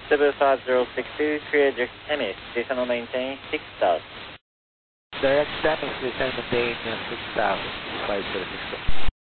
75062, direct MS, descend and maintain 6,000. Direct Stepping, descend and maintain 6,000, 506.